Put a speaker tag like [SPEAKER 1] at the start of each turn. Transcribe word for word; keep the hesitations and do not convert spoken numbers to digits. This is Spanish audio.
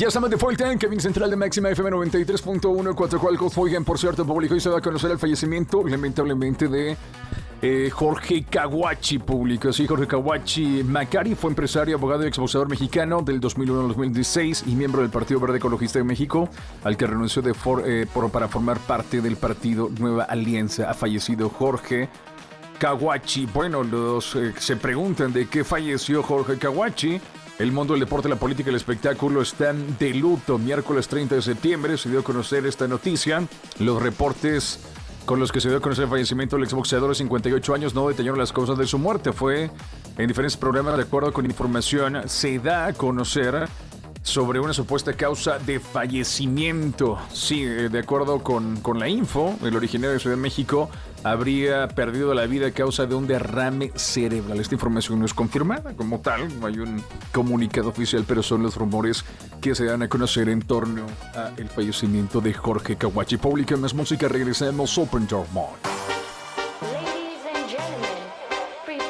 [SPEAKER 1] Ya estamos de vuelta en Cabina Central de Máxima F M noventa y tres punto uno, Coatzacoalcos. Oigan, por cierto, público, hoy se va a conocer el fallecimiento, lamentablemente, de eh, Jorge Caguachi, público. Sí, Jorge Caguachi Macari fue empresario, abogado y exboxeador mexicano del dos mil uno al dos mil dieciséis y miembro del Partido Verde Ecologista de México, al que renunció de for, eh, por, para formar parte del partido Nueva Alianza. Ha fallecido Jorge Caguachi. Bueno, los eh, se preguntan de qué falleció Jorge Caguachi. El mundo del deporte, la política y el espectáculo están de luto. Miércoles treinta de septiembre se dio a conocer esta noticia. Los reportes con los que se dio a conocer el fallecimiento del exboxeador de cincuenta y ocho años no detallaron las causas de su muerte. Fue en diferentes programas, de acuerdo con información, se da a conocer sobre una supuesta causa de fallecimiento. Sí, de acuerdo con, con la info, el originario de Ciudad de México habría perdido la vida a causa de un derrame cerebral. Esta información no es confirmada como tal, no hay un comunicado oficial, pero son los rumores que se dan a conocer en torno al fallecimiento de Jorge Caguachi. Publica más música, regresamos. Open Door Mode.